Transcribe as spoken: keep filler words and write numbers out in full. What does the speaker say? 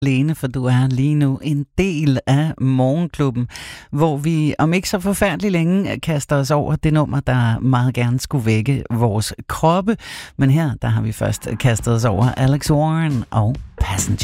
Lene, for du er lige nu en del af Morgenklubben, hvor vi om ikke så forfærdeligt længe kaster os over det nummer, der meget gerne skulle vække vores kroppe. Men her, der har vi først kastet os over Alex Warren og Passenger.